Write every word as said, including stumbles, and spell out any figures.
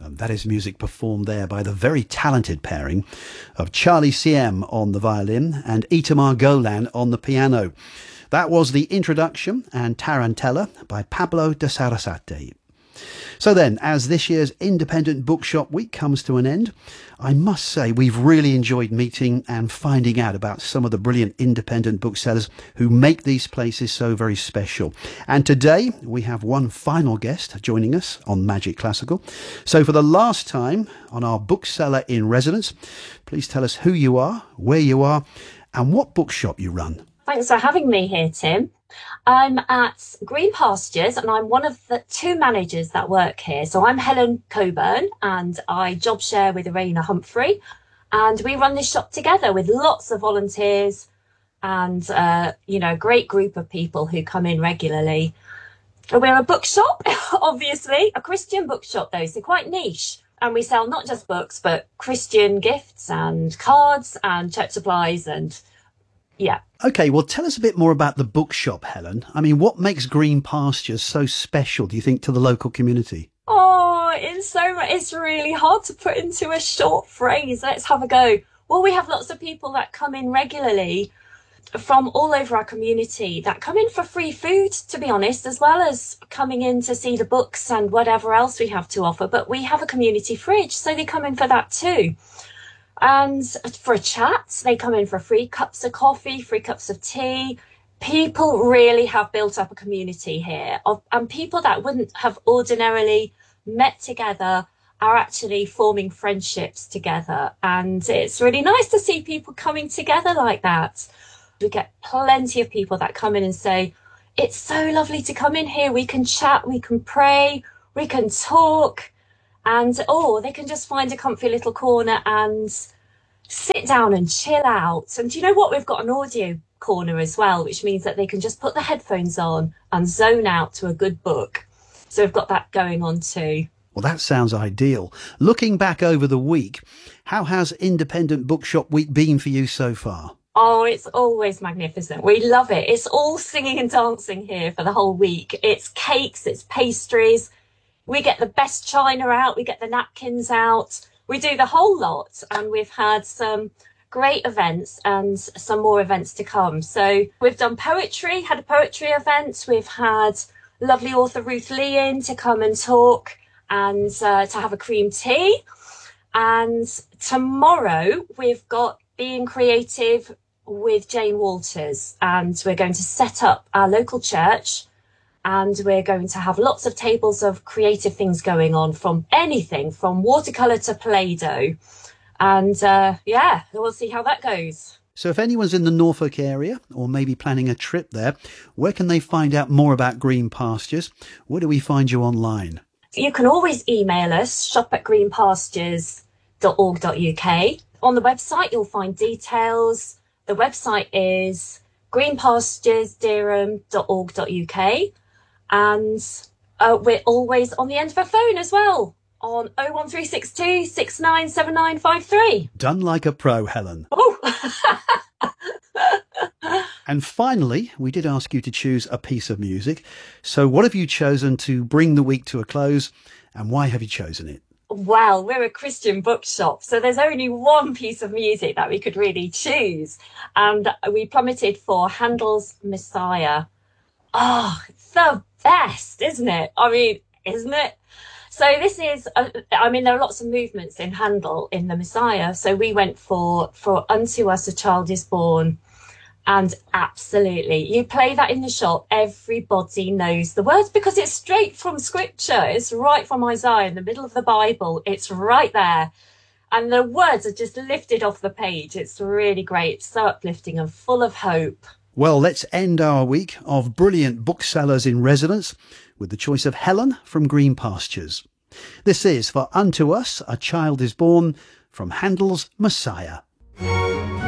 And that is music performed there by the very talented pairing of Charlie C M on the violin and Itamar Golan on the piano. That was the introduction and Tarantella by Pablo de Sarasate. So then, as this year's Independent Bookshop Week comes to an end, I must say we've really enjoyed meeting and finding out about some of the brilliant independent booksellers who make these places so very special. And today we have one final guest joining us on Magic Classical. So for the last time on our Bookseller in Residence, please tell us who you are, where you are, and what bookshop you run. Thanks for having me here, Tim. I'm at Green Pastures and I'm one of the two managers that work here. So I'm Helen Coburn and I job share with Irena Humphrey, and we run this shop together with lots of volunteers and, uh, you know, a great group of people who come in regularly. We're a bookshop, obviously, a Christian bookshop though, so quite niche. And we sell not just books, but Christian gifts and cards and church supplies and yeah. OK, well, tell us a bit more about the bookshop, Helen. I mean, what makes Green Pastures so special, do you think, to the local community? Oh, it's so, it's really hard to put into a short phrase. Let's have a go. Well, we have lots of people that come in regularly from all over our community that come in for free food, to be honest, as well as coming in to see the books and whatever else we have to offer. But we have a community fridge, so they come in for that too. And for a chat, they come in for free cups of coffee, free cups of tea. People really have built up a community here of, and people that wouldn't have ordinarily met together are actually forming friendships together. And it's really nice to see people coming together like that. We get plenty of people that come in and say, it's so lovely to come in here. We can chat, we can pray, we can talk. And, oh, they can just find a comfy little corner and sit down and chill out. And do you know what? We've got an audio corner as well, which means that they can just put the headphones on and zone out to a good book. So we've got that going on too. Well, that sounds ideal. Looking back over the week, how has Independent Bookshop Week been for you so far? Oh, it's always magnificent. We love it. It's all singing and dancing here for the whole week. It's cakes, it's pastries. We get the best china out, we get the napkins out, we do the whole lot, and we've had some great events and some more events to come. So we've done poetry, had a poetry event, we've had lovely author Ruth Lee in to come and talk and uh, to have a cream tea. And tomorrow we've got Being Creative with Jane Walters, and we're going to set up our local church. And we're going to have lots of tables of creative things going on, from anything from watercolour to Play-Doh. And uh, yeah, we'll see how that goes. So if anyone's in the Norfolk area or maybe planning a trip there, where can they find out more about Green Pastures? Where do we find you online? You can always email us, shop at green pastures dot org dot U K. On the website, you'll find details. The website is green pastures dereham dot org dot U K. And uh, we're always on the end of a phone as well, on oh one three six two, six nine seven nine five three. Done like a pro, Helen. Oh. And finally, we did ask you to choose a piece of music. So what have you chosen to bring the week to a close, and why have you chosen it? Well, we're a Christian bookshop, so there's only one piece of music that we could really choose. And we plummeted for Handel's Messiah. Oh, it's the best, isn't it? I mean, isn't it? So this is, uh, I mean, there are lots of movements in Handel in the Messiah. So we went for, for Unto Us a Child is Born. And absolutely, you play that in the shop, everybody knows the words because it's straight from scripture. It's right from Isaiah in the middle of the Bible. It's right there. And the words are just lifted off the page. It's really great. It's so uplifting and full of hope. Well, let's end our week of brilliant booksellers in residence with the choice of Helen from Green Pastures. This is For Unto Us a Child is Born from Handel's Messiah.